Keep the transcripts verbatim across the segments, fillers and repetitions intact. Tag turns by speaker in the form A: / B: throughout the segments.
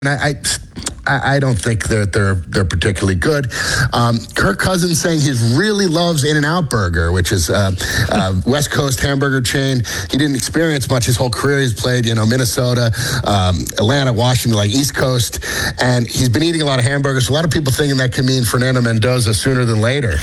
A: I, I I don't think that they're they're particularly good. Um, Kirk Cousins saying he really loves In-N-Out Burger, which is a uh, uh, West Coast hamburger chain. He didn't experience much his whole career. He's played, you know, Minnesota, um, Atlanta, Washington, like East Coast, and he's been eating a lot of hamburgers. A lot of people thinking that can mean Fernando Mendoza sooner than later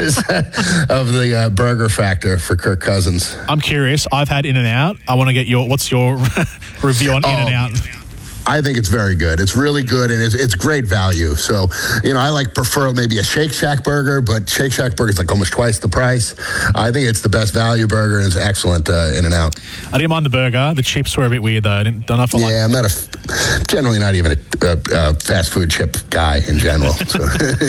A: of the uh, burger factor for Kirk Cousins.
B: I'm curious. I've had In-N-Out. I want to get your what's your review on oh. In-N-Out?
A: I think it's very good. It's really good, and it's, it's great value. So, you know, I like prefer maybe a Shake Shack burger, but Shake Shack burger is like almost twice the price. I think it's the best value burger, and it's excellent uh, In-N-Out.
B: I didn't mind the burger. The chips were a bit weird, though. I didn't, don't know if I like.
A: Yeah, I'm not a generally not even a, a, a fast food chip guy in general. So.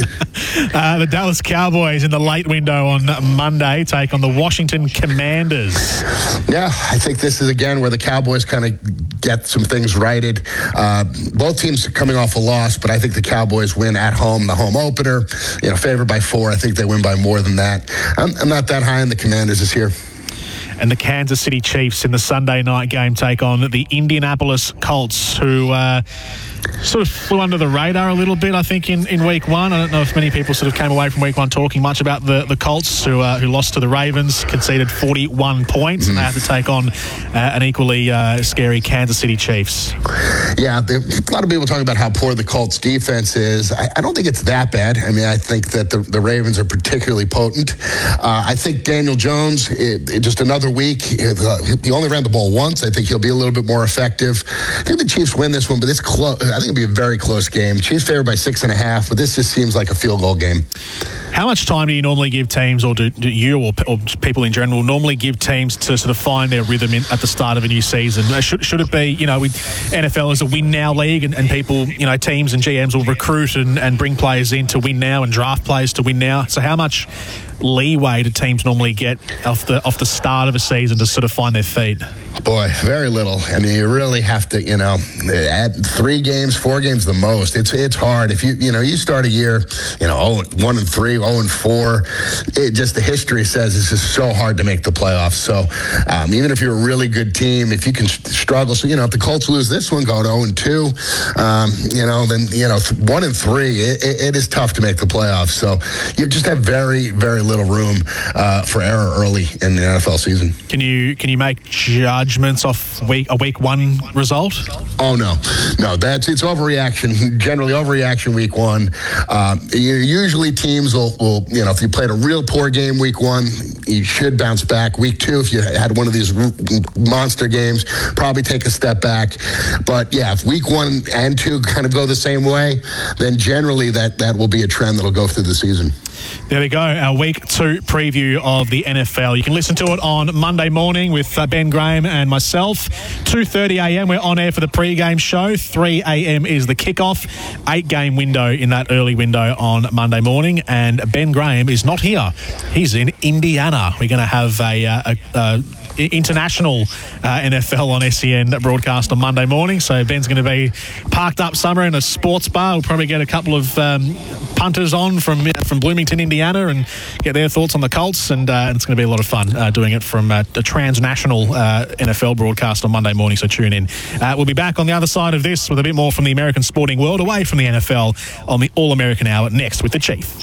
B: uh, the Dallas Cowboys in the late window on Monday take on the Washington Commanders.
A: Yeah, I think this is again where the Cowboys kind of get some things righted. Uh, both teams are coming off a loss, but I think the Cowboys win at home, the home opener. You know, favored by four. I think they win by more than that. I'm, I'm not that high on the Commanders this year.
B: And the Kansas City Chiefs in the Sunday night game take on the Indianapolis Colts, who uh, sort of flew under the radar a little bit, I think, in, in week one. I don't know if many people sort of came away from week one talking much about the, the Colts, who uh, who lost to the Ravens, conceded forty-one points, mm. and they have to take on uh, an equally uh, scary Kansas City Chiefs.
A: Yeah, there, a lot of people talking about how poor the Colts defense is. I, I don't think it's that bad. I mean, I think that the, the Ravens are particularly potent. Uh, I think Daniel Jones, it, it just another week, he only ran the ball once. I think he'll be a little bit more effective. I think the Chiefs win this one, but it's close. I think it'll be a very close game. Chiefs favored by six and a half, but this just seems like a field goal game.
B: How much time do you normally give teams, or do, do you or, or people in general normally give teams to sort of find their rhythm in, at the start of a new season? Should, should it be, you know, with N F L is a win now league, and, and people, you know, teams and G Ms will recruit and, and bring players in to win now and draft players to win now. So how much leeway do teams normally get off the off the start of a season to sort of find their feet?
A: Boy, very little. I mean, you really have to, you know, add three games, four games the most. It's it's hard. If you, you know, you start a year, you know, oh, one and three, oh and four. It just, the history says it's just so hard to make the playoffs. So um, even if you're a really good team, if you can struggle, so, you know, if the Colts lose this one, go to oh and two, um, you know, then, you know, one and three, it, it, it is tough to make the playoffs. So you just have very, very little room uh, for error early in the N F L season.
B: Can you, can you make judgments off week a week one result?
A: Oh no, no, that's it's overreaction. Generally, overreaction week one. Um, you, usually, teams will, will, you know, if you played a real poor game week one, you should bounce back. Week two, if you had one of these monster games, probably take a step back. But yeah, if week one and two kind of go the same way, then generally that that will be a trend that'll go through the season.
B: There we go, our week two preview of the N F L. You can listen to it on Monday morning with uh, Ben Graham and myself. two thirty a.m. we're on air for the pre-game show. three a.m. is the kickoff. Eight-game window in that early window on Monday morning. And Ben Graham is not here. He's in Indiana. We're going to have a... a, a international uh, N F L on S E N broadcast on Monday morning. So Ben's going to be parked up somewhere in a sports bar. We'll probably get a couple of um, punters on from from Bloomington, Indiana, and get their thoughts on the Colts. And, uh, and it's going to be a lot of fun uh, doing it from uh, a transnational uh, N F L broadcast on Monday morning. So tune in. Uh, we'll be back on the other side of this with a bit more from the American sporting world, away from the N F L, on the All-American Hour next with the Chief.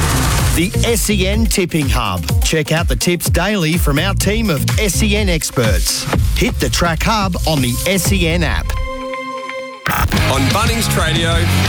C: The S E N Tipping Hub. Check out the tips daily from our team of S E N experts. Hit the Track Hub on the S E N app.
D: On Bunnings Tradio.